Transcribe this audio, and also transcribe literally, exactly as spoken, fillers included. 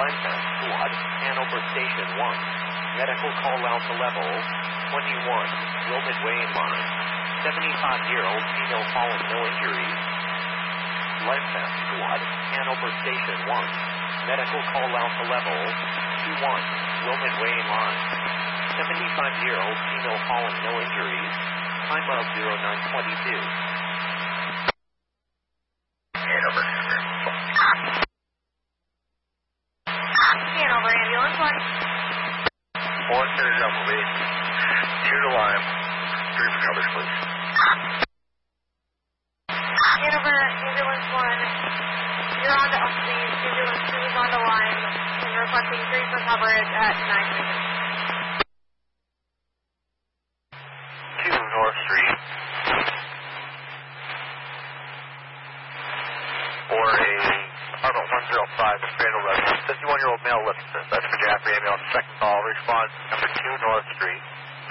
Lancaster Squad, Hanover Station one. Medical call out to level twenty-one, Wilmot Way line. seventy-five-year-old female fallen, no injuries. Lancaster Squad, Hanover Station one. Medical call out to level two one, Wilmot Way line. seventy-five-year-old female fallen, no injuries. Time of zero nine twenty-two. Hanover. Hanover ambulance one. One minute double lead. Two to Lime. Three for coverage, please. Hanover ambulance one. You're on to upstate. Ambulance two is on the line. And requesting three for coverage at nine minutes. Two North Street. For a apartment one oh five, Crandall resident, fifty-one-year-old male Livingston. That's for Jaffrey ambulance. Second call, response number two North Street.